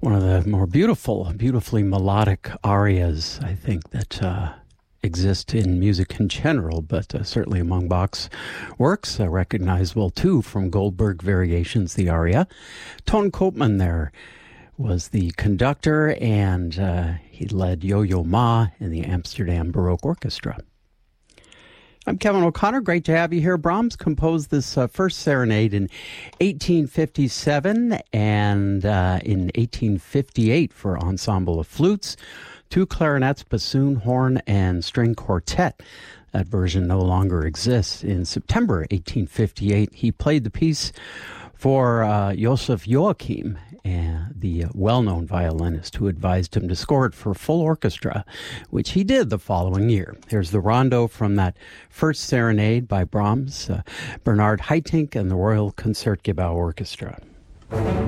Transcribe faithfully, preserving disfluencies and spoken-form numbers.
One of the more beautiful, beautifully melodic arias, I think, that uh, exist in music in general, but uh, certainly among Bach's works, uh, recognizable too from Goldberg Variations, the aria. Ton Koopman there was the conductor, and uh, he led Yo-Yo Ma in the Amsterdam Baroque Orchestra. I'm Kevin O'Connor. Great to have you here. Brahms composed this uh, first serenade in eighteen fifty-seven and uh, in eighteen fifty-eight for ensemble of flutes, two clarinets, bassoon, horn, and string quartet. That version no longer exists. In September eighteen fifty-eight, he played the piece for uh, Joseph Joachim, uh, the well-known violinist who advised him to score it for full orchestra, which he did the following year. Here's the rondo from that first serenade by Brahms, uh, Bernard Haitink, and the Royal Concertgebouw Orchestra.